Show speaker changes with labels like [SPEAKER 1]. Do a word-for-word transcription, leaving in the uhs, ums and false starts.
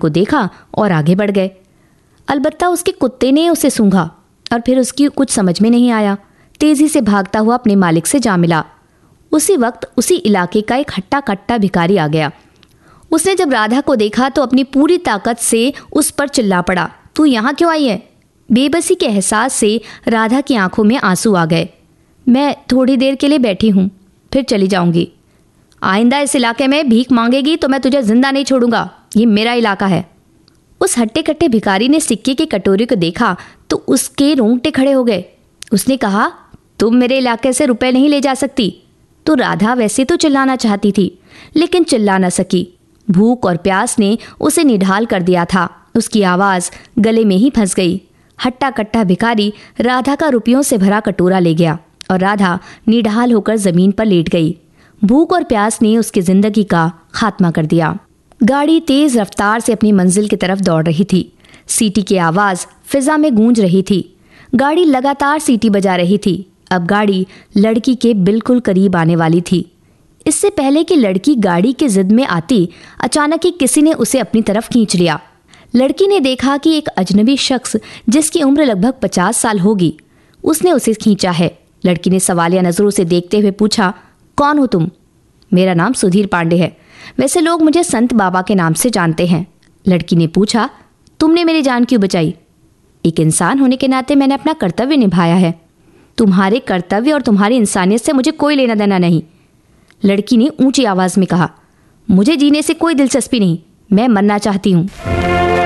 [SPEAKER 1] को देखा और आगे बढ़ गए। अलबत्ता उसके कुत्ते ने उसे सूंघा और फिर उसकी कुछ समझ में नहीं आया। तेजी से भागता हुआ अपने मालिक से जा मिला। उसी वक्त उसी इलाके का एक हट्टा कट्टा भिखारी आ गया। उसने जब राधा को देखा तो अपनी पूरी ताकत से उस पर चिल्ला पड़ा, तू यहाँ क्यों आई है? बेबसी के एहसास से राधा की आंखों में आंसू आ गए। मैं थोड़ी देर के लिए बैठी हूँ, फिर चली जाऊंगी। आइंदा इस इलाके में भीख मांगेगी तो मैं तुझे जिंदा नहीं छोड़ूंगा, ये मेरा इलाका है। उस हट्टे कट्टे भिखारी ने सिक्के की कटोरी को देखा तो उसके रोंगटे खड़े हो गए। उसने कहा, तुम मेरे इलाके से रुपए नहीं ले जा सकती। तो राधा वैसे तो चिल्लाना चाहती थी लेकिन चिल्ला न सकी। भूख और प्यास ने उसे निढाल कर दिया था। उसकी आवाज गले में ही फंस गई। हट्टा कट्टा भिखारी राधा का रुपयों से भरा कटोरा ले गया और राधा निढाल होकर जमीन पर लेट गई। भूख और प्यास ने उसकी जिंदगी का खात्मा कर दिया। गाड़ी तेज रफ्तार से अपनी मंजिल की तरफ दौड़ रही थी। सीटी की आवाज फिजा में गूंज रही थी। गाड़ी लगातार सीटी बजा रही थी। अब गाड़ी लड़की के बिल्कुल करीब आने वाली थी। इससे पहले कि लड़की गाड़ी की जिद में आती, अचानक ही किसी ने उसे अपनी तरफ खींच लिया। लड़की ने देखा कि एक अजनबी शख्स जिसकी उम्र लगभग पचास साल होगी, उसने उसे खींचा है। लड़की ने सवालिया नजरों से देखते हुए पूछा, कौन हो तुम? मेरा नाम सुधीर पांडे है, वैसे लोग मुझे संत बाबा के नाम से जानते हैं। लड़की ने पूछा, तुमने मेरी जान क्यों बचाई? एक इंसान होने के नाते मैंने अपना कर्तव्य निभाया है। तुम्हारे कर्तव्य और तुम्हारी इंसानियत से मुझे कोई लेना देना नहीं। लड़की ने ऊंची आवाज में कहा, मुझे जीने से कोई दिलचस्पी नहीं, मैं मरना चाहती हूँ।